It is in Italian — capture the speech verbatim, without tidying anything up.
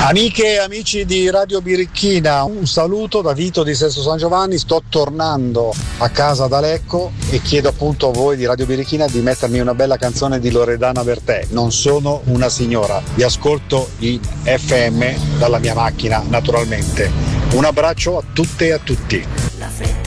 Amiche e amici di Radio Birichina, un saluto da Vito di Sesto San Giovanni. Sto tornando a casa da Lecco e chiedo appunto a voi di Radio Birichina di mettermi una bella canzone di Loredana Bertè. Non sono una signora, vi ascolto in F M dalla mia macchina naturalmente. Un abbraccio a tutte e a tutti. La fretta